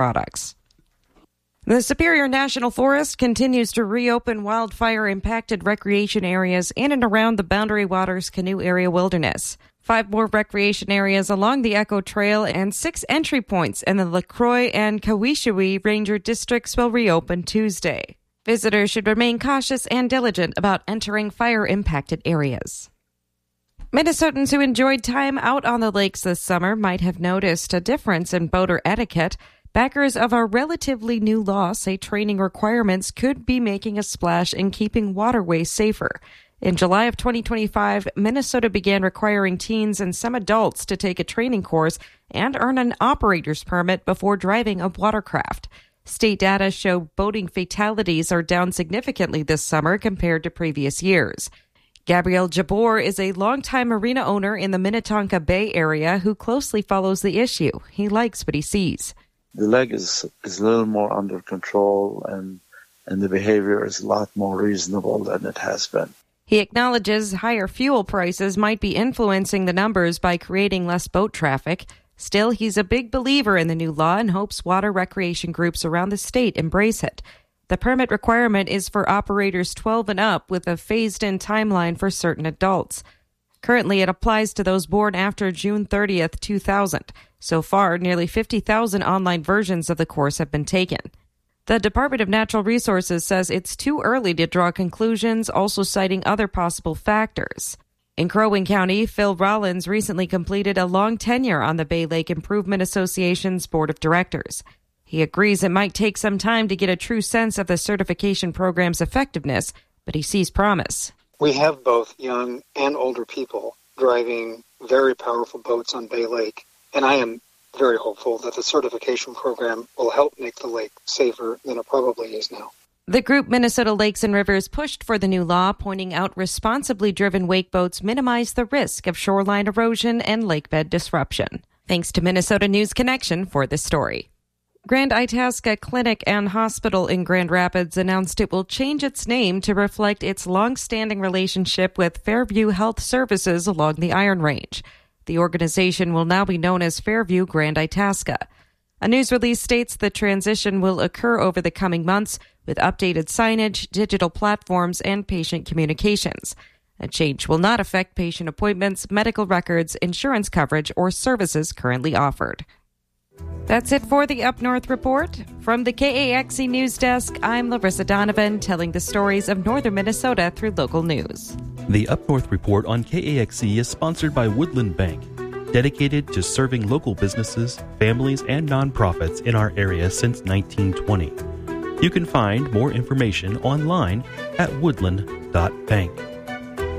products. The Superior National Forest continues to reopen wildfire-impacted recreation areas in and around the Boundary Waters Canoe Area Wilderness. 5 more recreation areas along the Echo Trail and 6 entry points in the LaCroix and Kawishwi Ranger districts will reopen Tuesday. Visitors should remain cautious and diligent about entering fire-impacted areas. Minnesotans who enjoyed time out on the lakes this summer might have noticed a difference in boater etiquette. Backers of a relatively new law say training requirements could be making a splash in keeping waterways safer. In July of 2025, Minnesota began requiring teens and some adults to take a training course and earn an operator's permit before driving a watercraft. State data show boating fatalities are down significantly this summer compared to previous years. Gabriel Jabor is a longtime marina owner in the Minnetonka Bay area who closely follows the issue. He likes what he sees. The lake is a little more under control and the behavior is a lot more reasonable than it has been. He acknowledges higher fuel prices might be influencing the numbers by creating less boat traffic. Still, he's a big believer in the new law and hopes water recreation groups around the state embrace it. The permit requirement is for operators 12 and up with a phased-in timeline for certain adults. Currently, it applies to those born after June 30th, 2000. So far, nearly 50,000 online versions of the course have been taken. The Department of Natural Resources says it's too early to draw conclusions, also citing other possible factors. In Crow Wing County, Phil Rollins recently completed a long tenure on the Bay Lake Improvement Association's Board of Directors. He agrees it might take some time to get a true sense of the certification program's effectiveness, but he sees promise. We have both young and older people driving very powerful boats on Bay Lake, and I am very hopeful that the certification program will help make the lake safer than it probably is now. The group Minnesota Lakes and Rivers pushed for the new law, pointing out responsibly driven wake boats minimize the risk of shoreline erosion and lakebed disruption. Thanks to Minnesota News Connection for this story. Grand Itasca Clinic and Hospital in Grand Rapids announced it will change its name to reflect its long-standing relationship with Fairview Health Services along the Iron Range. The organization will now be known as Fairview Grand Itasca. A news release states the transition will occur over the coming months with updated signage, digital platforms, and patient communications. A change will not affect patient appointments, medical records, insurance coverage, or services currently offered. That's it for the Up North Report. From the KAXE News Desk, I'm Larissa Donovan, telling the stories of northern Minnesota through local news. The Up North Report on KAXE is sponsored by Woodland Bank, dedicated to serving local businesses, families, and nonprofits in our area since 1920. You can find more information online at woodland.bank.